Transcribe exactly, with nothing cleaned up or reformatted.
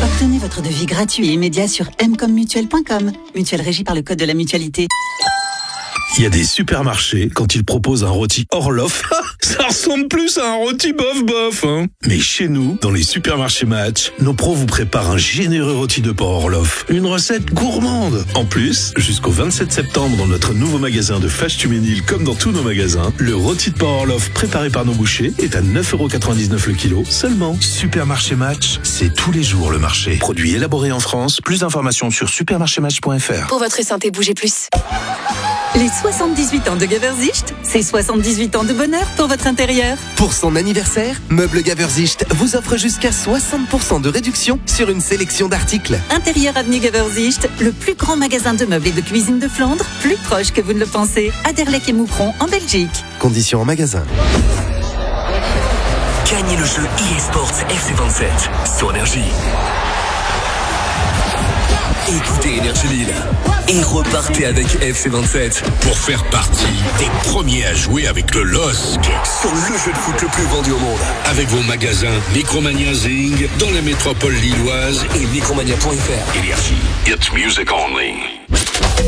Obtenez votre devis gratuit et immédiat sur m comme mutuelle point com. Mutuelle régie par le code de la mutualité. Il y a des supermarchés, quand ils proposent un rôti Orloff, ça ressemble plus à un rôti bof-bof. Hein. Mais chez nous, dans les supermarchés Match, nos pros vous préparent un généreux rôti de porc Orloff. Une recette gourmande. En plus, jusqu'au vingt-sept septembre, dans notre nouveau magasin de Fâche-Tuménil, comme dans tous nos magasins, le rôti de porc Orloff préparé par nos bouchers est à neuf euros quatre-vingt-dix-neuf le kilo seulement. Supermarché Match, c'est tous les jours le marché. Produit élaboré en France. Plus d'informations sur supermarché match point f r. Pour votre santé, bougez plus. Les soixante-dix-huit ans de Gaversicht, c'est soixante-dix-huit ans de bonheur pour votre intérieur. Pour son anniversaire, Meubles Gaversicht vous offre jusqu'à soixante pour cent de réduction sur une sélection d'articles. Intérieur avenue Gaversicht, le plus grand magasin de meubles et de cuisine de Flandre, plus proche que vous ne le pensez, à Derlec et Moucron en Belgique. Conditions en magasin. Gagnez le jeu e-Sports F C vingt-sept sur Énergie. Écoutez Énergie Lille et repartez avec F C vingt-sept pour faire partie des premiers à jouer avec le L O S C sur le jeu de foot le plus vendu au monde. Avec vos magasins Micromania Zing dans la métropole lilloise et micromania point f r. Énergie. It's music only.